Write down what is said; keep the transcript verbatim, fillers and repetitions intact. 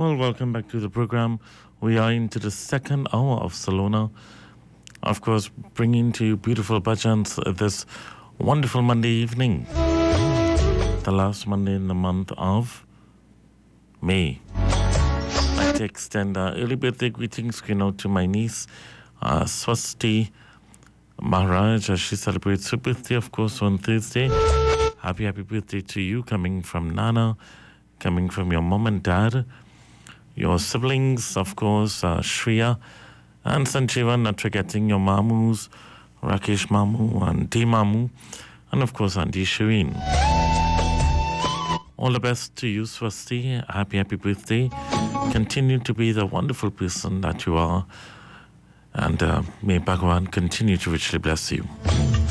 Well, welcome back to the program. We are into the second hour of Salona. Of course, bringing to you beautiful bhajans this wonderful Monday evening. The last Monday in the month of May. I'd like to extend uh, early birthday greetings you know, to my niece, uh, Swasti Maharaj, as she celebrates her birthday, of course, on Thursday. Happy, happy birthday to you, coming from Nana, coming from your mom and dad, your siblings, of course, uh, Shriya and Sanjeevan, not forgetting your mamus, Rakesh Mamu, Auntie Mamu, and of course, Auntie Shireen. All the best to you, Swasti. Happy, happy birthday. Continue to be the wonderful person that you are. And uh, may Bhagavan continue to richly bless you.